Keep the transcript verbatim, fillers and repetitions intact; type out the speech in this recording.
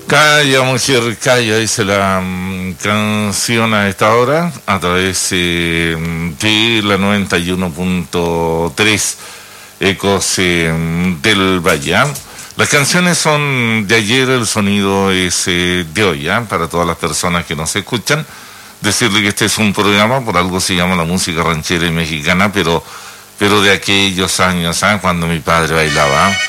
Calla, mujer, calla, dice la mm, canción a esta hora, a través eh, de la noventa y uno punto tres Ecos eh, del Valle. Las canciones son de ayer, el sonido es eh, de hoy, ¿eh? Para todas las personas que nos escuchan. Decirle que este es un programa, por algo se llama la música ranchera y mexicana, pero, pero de aquellos años, ¿eh? Cuando mi padre bailaba. ¿eh?